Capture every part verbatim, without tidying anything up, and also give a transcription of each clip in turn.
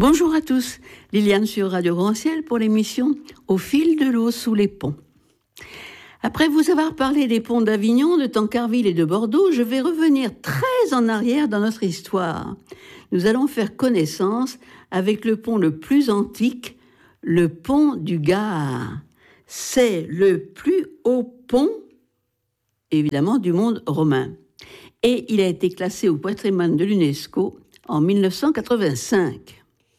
Bonjour à tous, Liliane sur Radio Grand Ciel pour l'émission Au fil de l'eau sous les ponts. Après vous avoir parlé des ponts d'Avignon, de Tancarville et de Bordeaux, je vais revenir très en arrière dans notre histoire. Nous allons faire connaissance avec le pont le plus antique, le pont du Gard. C'est le plus haut pont, évidemment, du monde romain. Et il a été classé au patrimoine de l'UNESCO en dix-neuf cent quatre-vingt-cinq.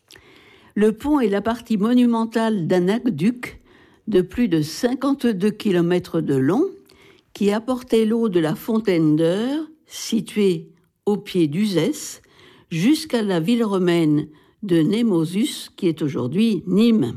Le pont est la partie monumentale d'un aqueduc de plus de cinquante-deux kilomètres de long qui apportait l'eau de la fontaine d'Eure, située au pied d'Uzès, jusqu'à la ville romaine de Némosus, qui est aujourd'hui Nîmes.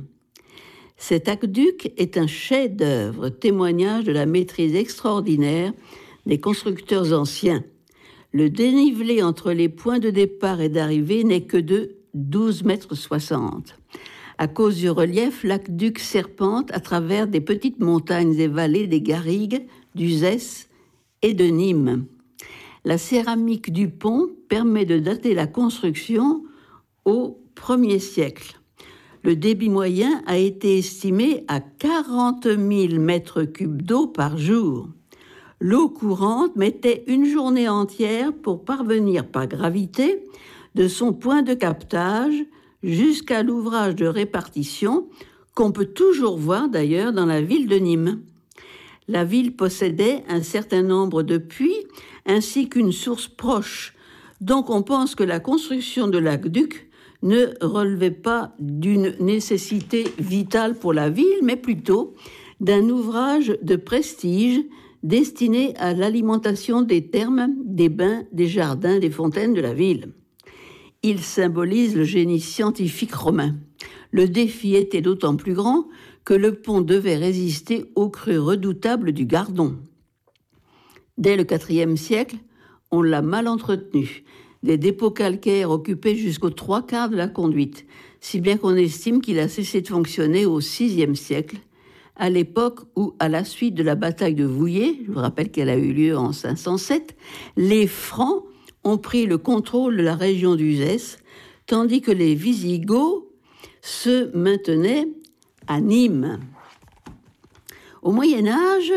Cet aqueduc est un chef-d'œuvre, témoignage de la maîtrise extraordinaire des constructeurs anciens. Le dénivelé entre les points de départ et d'arrivée n'est que de douze mètres soixante. À cause du relief, l'aqueduc serpente à travers des petites montagnes et vallées des Garrigues, d'Uzès et de Nîmes. La céramique du pont permet de dater la construction au premier siècle. Le débit moyen a été estimé à quarante mille mètres cubes d'eau par jour. L'eau courante mettait une journée entière pour parvenir par gravité de son point de captage jusqu'à l'ouvrage de répartition qu'on peut toujours voir d'ailleurs dans la ville de Nîmes. La ville possédait un certain nombre de puits ainsi qu'une source proche, donc on pense que la construction de l'aqueduc ne relevait pas d'une nécessité vitale pour la ville, mais plutôt d'un ouvrage de prestige destiné à l'alimentation des thermes, des bains, des jardins, des fontaines de la ville. Il symbolise le génie scientifique romain. Le défi était d'autant plus grand que le pont devait résister aux crues redoutables du Gardon. Dès le quatrième siècle, on l'a mal entretenu. Des dépôts calcaires occupaient jusqu'aux trois quarts de la conduite, si bien qu'on estime qu'il a cessé de fonctionner au sixième siècle, à l'époque où, à la suite de la bataille de Vouillers, je vous rappelle qu'elle a eu lieu en cinq cent sept, les Francs ont pris le contrôle de la région d'Uzès, tandis que les Visigoths se maintenaient à Nîmes. Au Moyen-Âge,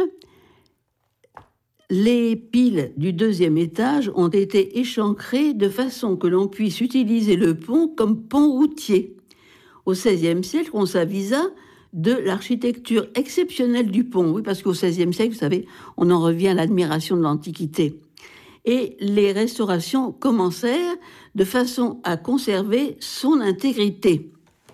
les piles du deuxième étage ont été échancrées de façon que l'on puisse utiliser le pont comme pont routier. Au seizième siècle, on s'avisa de l'architecture exceptionnelle du pont. Oui, parce qu'au seizième siècle, vous savez, on en revient à l'admiration de l'Antiquité. Et les restaurations commencèrent de façon à conserver son intégrité.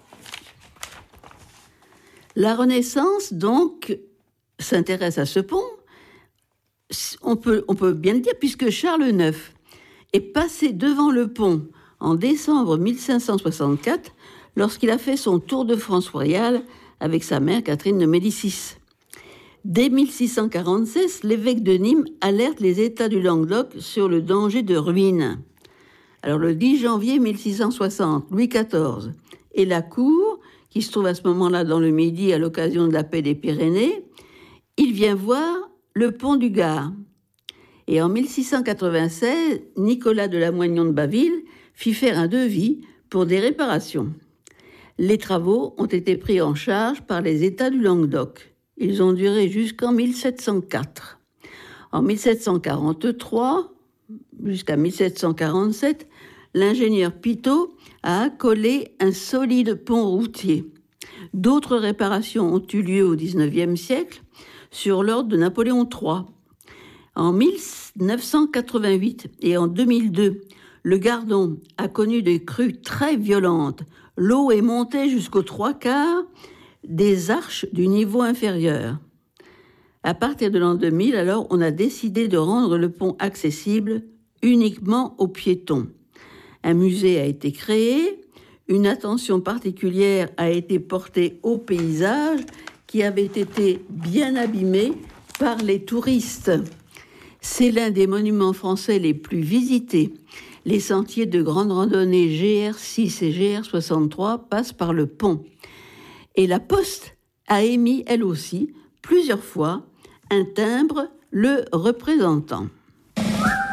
La Renaissance, donc, s'intéresse à ce pont. On peut, on peut bien le dire, puisque Charles neuf est passé devant le pont en décembre mille cinq cent soixante-quatre, lorsqu'il a fait son tour de France royale avec sa mère Catherine de Médicis. Dès mille six cent quarante-six, l'évêque de Nîmes alerte les États du Languedoc sur le danger de ruine. Alors le dix janvier mille six cent soixante, Louis quatorze et la cour, qui se trouve à ce moment-là dans le Midi à l'occasion de la paix des Pyrénées, il vient voir le pont du Gard. Et en mille six cent quatre-vingt-seize, Nicolas de Lamoignon de Baville fit faire un devis pour des réparations. Les travaux ont été pris en charge par les États du Languedoc. Ils ont duré jusqu'en mille sept cent quatre. En mille sept cent quarante-trois, jusqu'à mille sept cent quarante-sept, l'ingénieur Pitot a accolé un solide pont routier. D'autres réparations ont eu lieu au dix-neuvième siècle sur l'ordre de Napoléon trois. En mille neuf cent quatre-vingt-huit et en deux mille deux, le Gardon a connu des crues très violentes. L'eau est montée jusqu'aux trois quarts des arches du niveau inférieur. À partir de l'an deux mille, alors, on a décidé de rendre le pont accessible uniquement aux piétons. Un musée a été créé, une attention particulière a été portée au paysage qui avait été bien abîmé par les touristes. C'est l'un des monuments français les plus visités. Les sentiers de grande randonnée G R six et G R soixante-trois passent par le pont. Et la Poste a émis, elle aussi, plusieurs fois, un timbre le représentant.